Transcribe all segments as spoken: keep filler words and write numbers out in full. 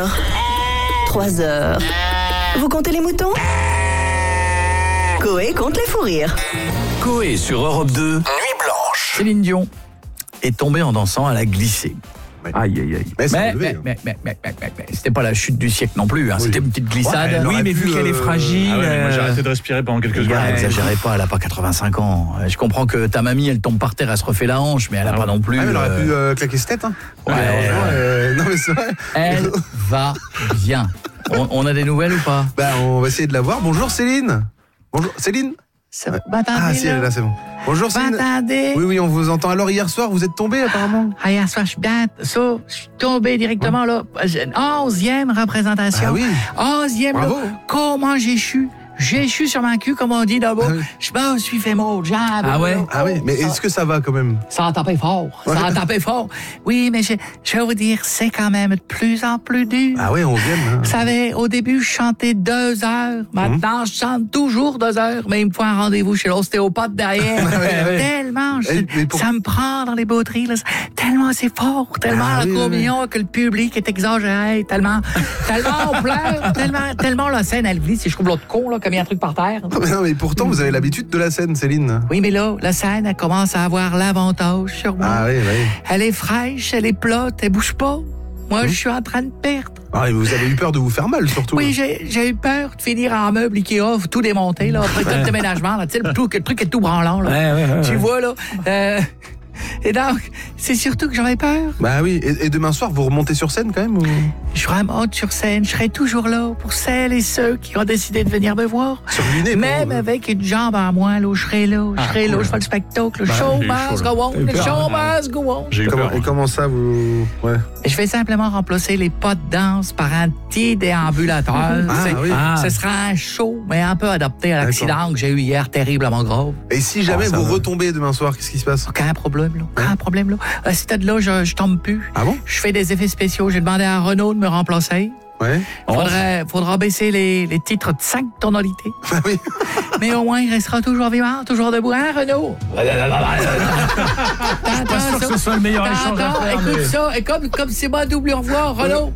heures. trois heures. Vous comptez les moutons? Coé compte les fous rires. Coé sur Europe deux, Nuit Blanche. Céline Dion est tombée en dansant, elle a glissé. Aïe, aïe, aïe. Mais, Mais, levé, mais, hein. mais, mais, mais, mais, mais, mais, c'était pas la chute du siècle non plus, hein. Oui. C'était une petite glissade. Ouais, elle Oui, aurait mais pu, vu qu'elle est euh, fragile. Ah ouais, mais moi j'ai euh, arrêté de respirer pendant quelques Les gars, secondes. n'exagérez pas, elle a pas quatre-vingt-cinq ans. Je comprends que ta mamie, elle tombe par terre, elle se refait la hanche, mais elle a Ah pas non plus. Ah, mais elle aurait euh, pu euh, claquer ses têtes. Hein. ouais, Ouais, ouais. euh, non, mais c'est vrai. Elle va bien. On, on a des nouvelles ou pas? Bah, on va essayer de la voir. Bonjour Céline. Bonjour Céline. Ça va, m'entendez, Ah, si, elle est là, c'est bon. Bonjour Céline. m'entendez? Oui, oui, on vous entend. Alors, hier soir, vous êtes tombée apparemment? Ah, hier soir, je suis bien, ça, je suis tombé directement, là. Onzième représentation. Ah oui. Onzième, là. Bravo. Comment j'ai chu? J'ai chu sur ma cul, comme on dit là-bas. Ah oui. Je me suis fait mal, jambe. Ah ouais? Ah oui, mais est-ce que ça va quand même? Ça a tapé fort. Ça a tapé fort. Oui, mais je, je vais vous dire, c'est quand même de plus en plus dur. Ah ouais, on vient. Hein. Vous savez, au début, je chantais deux heures. Maintenant, je chante toujours deux heures. Mais il me faut un rendez-vous chez l'ostéopathe derrière. ouais. Tellement, je- Et- mais pour- ça me prend dans les bauteries. Là. Tellement c'est fort. Tellement Ah la oui, oui, communion que le public est exagéré. Tellement, tellement on pleure. Tellement, tellement la scène, elle glisse. Et je trouve l'autre con, là, comme il y a un truc par terre. Non, mais pourtant, vous avez l'habitude de la scène, Céline. Oui, mais là, la scène, elle commence à avoir l'avantage sur moi. Ah oui, oui. Elle est fraîche, elle est plate, elle bouge pas. Moi, je suis en train de perdre. Ah, et vous avez eu peur de vous faire mal, surtout. Oui, j'ai, j'ai eu peur de finir en meuble Ikea, tout démonter, là, après tout le déménagement, là, tu sais, le, tout- le truc est tout branlant, là. Ouais, ouais, ouais, Tu ouais. vois, là. Euh, et donc, c'est surtout que j'aurais peur. Bah oui. Et, et demain soir, vous remontez sur scène quand même ou... Je remonte sur scène, je serai toujours là pour celles et ceux qui ont décidé de venir me voir. Sur Luné, Même pour- avec une jambe en moins, là, je serai là, je serai là, je fais le spectacle, le show j'ai eu must chaud, go on, le show must go on. J'ai eu Comment, peur. et comment ça, vous... Ouais. Et je vais simplement remplacer les pas de danse par un petit déambulateur. Ah, C'est- oui. Ah. Ce sera un show, mais un peu adapté à l'accident que j'ai eu hier, terriblement grave. Et si jamais Oh, ça vous va. retombez demain soir, qu'est-ce qui se passe? Aucun problème, là. Aucun problème, là. À ce stade-là, je, je tombe plus. Ah bon? Je fais des effets spéciaux. J'ai demandé à Renaud de me remplacer. Ouais. Faudrait, faudra baisser les, les titres de cinq tonalités. Bah oui. Mais au moins, il restera toujours vivant, toujours debout. Hein, Renaud? Pas T'entends sûr que ça? ce soit le meilleur échange à T'entends? faire, Écoute mais- ça. Et comme, comme c'est moi double au revoir, Renaud.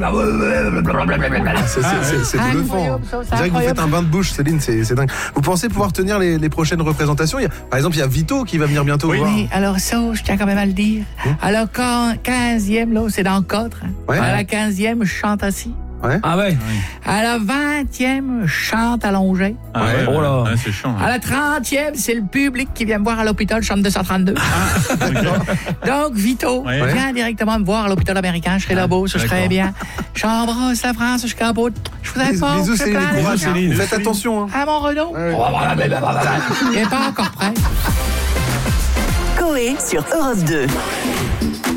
C'est, c'est, c'est, c'est Ah, bluffant. incroyable, ça, On c'est dirait que vous incroyable. faites un bain de bouche, Céline, c'est, c'est dingue. Vous pensez pouvoir tenir les, les prochaines représentations? Il y a, par exemple, il y a Vito qui va venir bientôt Oui. vous voir. Oui, alors ça, je tiens quand même à le dire. Alors, quand quinzième, là, c'est dans le cadre. hein. Ouais. À la quinzième, je chante assis. Ouais. Ah ouais? À la vingtième, je chante allongé. Ah ouais, Oh là. ouais, c'est chiant. À hein. la trentième, c'est le public qui vient me voir à l'hôpital, je chante deux cent trente-deux. Donc, Vito, Ouais. viens directement me voir à l'hôpital américain, je serai là-bas, ça, je serai d'accord. bien. J'embrasse la France jusqu'à bout. Je vous Bisous, apporte, bisous, je Céline, plein et courage, de Céline. Bisous, Faites Céline. attention. Hein. À mon Renaud. Il n'est pas encore prêt. Coé sur Europe deux.